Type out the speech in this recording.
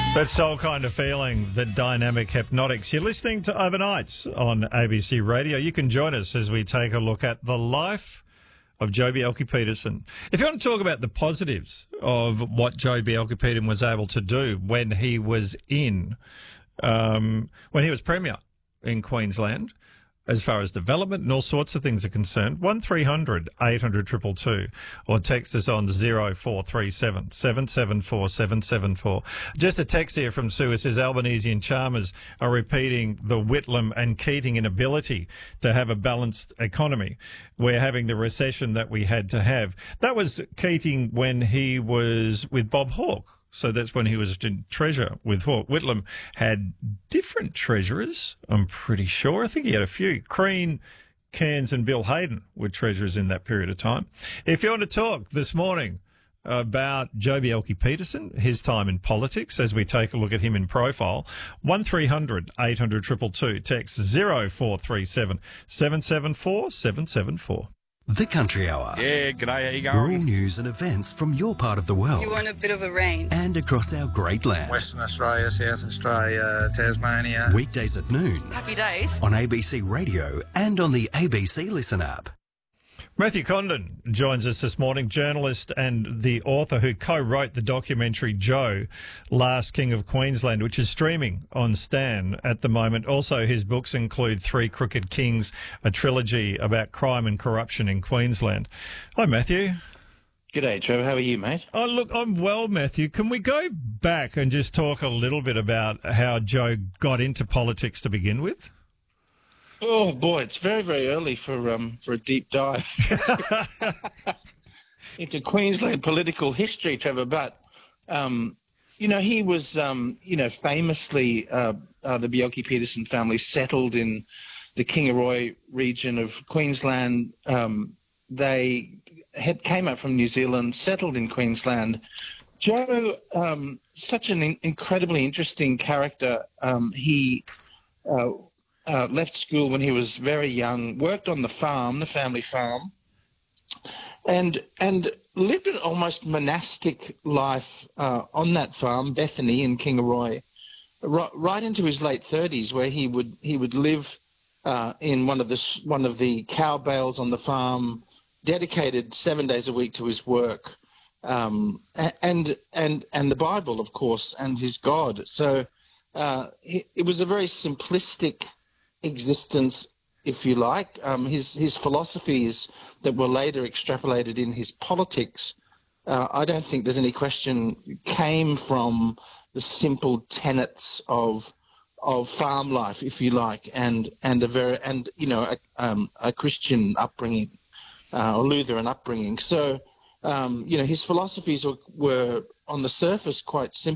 That soul kind of feeling, the Dynamic Hypnotics. You're listening to Overnights on ABC Radio. You can join us as we take a look at the life of Joh Bjelke-Petersen. If you want to talk about the positives of what Joh Bjelke-Petersen was able to do when he was Premier in Queensland, as far as development and all sorts of things are concerned, 1300 800 222, or text us on 0437 774 774. Just a text here from Sue. It says Albanese and Chalmers are repeating the Whitlam and Keating inability to have a balanced economy. We're having the recession that we had to have. That was Keating when he was with Bob Hawke. So that's when he was treasurer with Hawke. Whitlam had different treasurers, I'm pretty sure. I think he had a few. Crean, Cairns and Bill Hayden were treasurers in that period of time. If you want to talk this morning about Joh Bjelke-Petersen, his time in politics, as we take a look at him in profile, 1300 800 222, text 0437 774 774. The Country Hour. Yeah, g'day, how you Rural going? news and events from your part of the world. You want a bit of a range. And across our great land. Western Australia, South Australia, Tasmania. Weekdays at noon. Happy days. On ABC Radio and on the ABC Listen app. Matthew Condon joins us this morning, journalist and the author who co-wrote the documentary Joh, Last King of Queensland, which is streaming on Stan at the moment. Also, his books include Three Crooked Kings, a trilogy about crime and corruption in Queensland. Hi, Matthew. G'day, Trevor. How are you, mate? Oh, look, I'm well, Matthew. Can we go back and just talk a little bit about how Joh got into politics to begin with? Oh boy, it's very, very early for a deep dive into Queensland political history, Trevor. But he was famously the Bjelke-Petersen family settled in the Kingaroy region of Queensland. They came up from New Zealand, settled in Queensland. Joh, such an incredibly interesting character. He left school when he was very young, worked on the farm, the family farm, and lived an almost monastic life on that farm, Bethany in Kingaroy, right into his late 30s, where he would live in one of the cow bales on the farm, dedicated 7 days a week to his work, and the Bible, of course, and his God. So it was a very simplistic existence, if you like. His philosophies that were later extrapolated in his politics, I don't think there's any question, came from the simple tenets of farm life, if you like, and a Christian upbringing, or Lutheran upbringing. So his philosophies were on the surface quite simple.